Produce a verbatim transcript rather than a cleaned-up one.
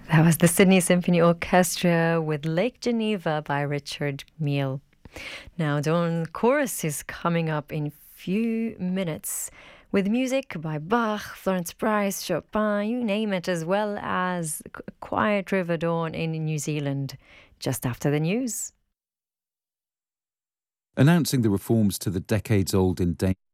That was the Sydney Symphony Orchestra with Lake Geneva by Richard Mille. Now, Dawn Chorus is coming up in a few minutes with music by Bach, Florence Price, Chopin, you name it, as well as Quiet River Dawn in New Zealand, just after the news. Announcing the reforms to the decades-old endangered